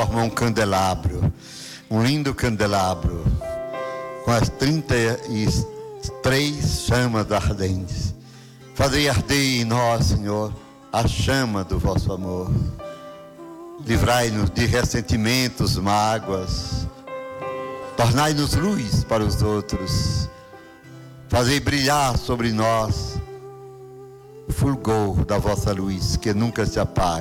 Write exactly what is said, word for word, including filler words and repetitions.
forma um candelabro, um lindo candelabro, com as trinta e três chamas ardentes. Fazei arder em nós, Senhor, a chama do vosso amor. Livrai-nos de ressentimentos, mágoas. Tornai-nos luz para os outros. Fazei brilhar sobre nós o fulgor da vossa luz, que nunca se apaga.